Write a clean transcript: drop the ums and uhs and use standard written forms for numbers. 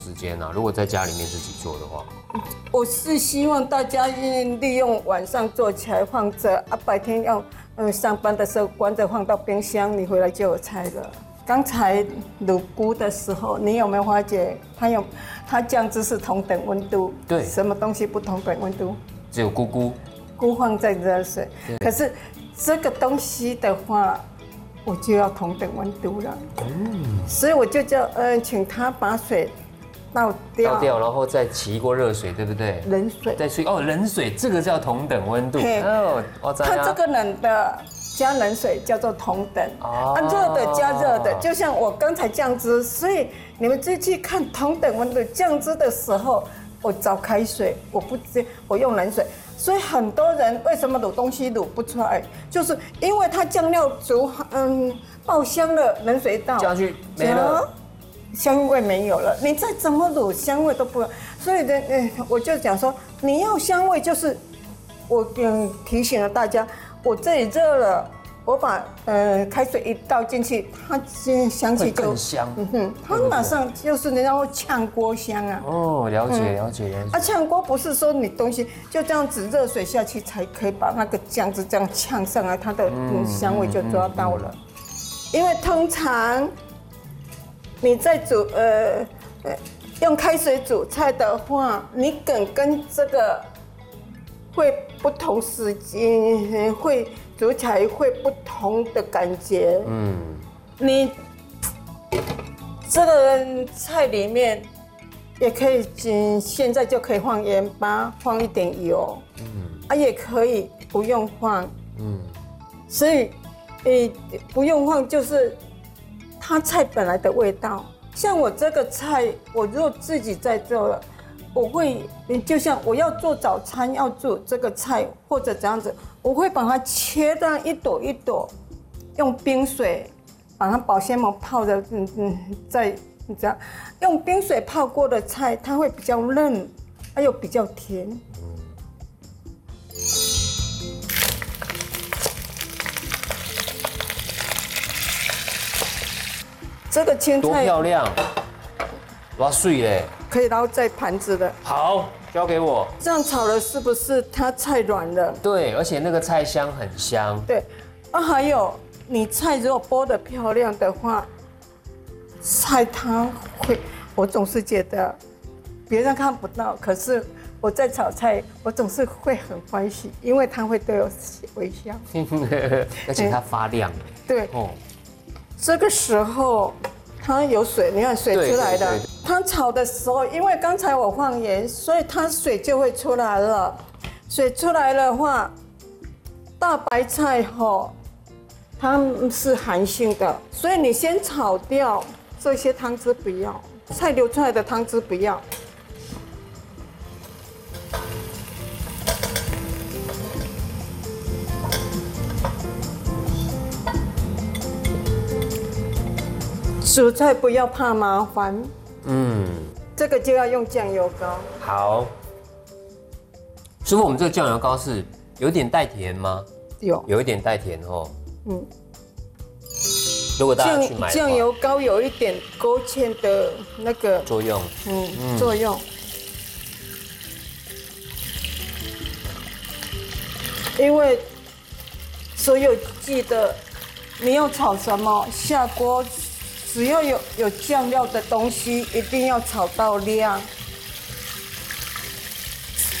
时间啊？如果在家里面自己做的话， 我是希望大家利用晚上做起来放着啊，白天要上班的时候关着放到冰箱，你回来就有菜了。刚才卤菇的时候，你有没有发觉它酱汁是同等温度？ 对， 什么东西不同等温度？ 只有菇放在热水，可是这个东西的话，我就要同等温度了。所以我就请他把水倒掉， 然后再起一锅热水，对不对？ 冷水， 再去冷水，这个叫同等温度。我知道。 它这个冷的加冷水叫做同等，热的加热的，就像我刚才酱汁，所以你们自己去看同等温度酱汁的时候，我找开水，我用冷水。所以很多人为什么卤东西卤不出来，就是因为它酱料煮爆香了，冷水倒加去没了。 香味没有了，你再怎么卤，香味都不。所以呢，我就讲说，你要香味，就是我提醒了大家，我这里热了，我把开水一倒进去，它香气就更香。 它马上就是那种炝锅香啊。 了解。 炝锅不是说你东西就这样子热水下去才可以把那个酱汁这样炝上来，它的香味就抓到了。因为通常你在煮用开水煮菜的话，你梗跟这个会不同时间，会煮起来会不同的感觉。你这个菜里面也可以，现在就可以放盐巴，放一点油，也可以不用放，所以不用放就是它菜本来的味道。像我这个菜，我如果自己在做了，我会就像我要做早餐要做这个菜或者这样子，我会把它切断一朵一朵，用冰水把它保鲜膜泡的，再这样用冰水泡过的菜，它会比较嫩，还有比较甜。这个青菜多漂亮，哇碎嘞！ 可以捞在盘子的。 好，交给我。 这样炒了是不是它菜软了？ 对，而且那个菜香很香。 对，还有你菜如果剥得漂亮的话，菜它会，我总是觉得别人看不到，可是我在炒菜，我总是会很欢喜，因为它会对我微笑， 而且它发亮。 对，这个时候它有水，你看水出来了。它炒的时候，因为刚才我放盐，所以它水就会出来了。水出来的话，大白菜它是寒性的，所以你先炒掉这些汤汁，不要菜流出来的汤汁不要。煮菜不要怕麻烦，这个就要用酱油膏。 好，师傅，我们这个酱油膏是有点带甜吗？有一点带甜哦。如果大家去买酱油膏有一点勾芡的那个作用， 作用。因为所有记得你要炒什么，下锅只要有酱料的东西，一定要炒到亮。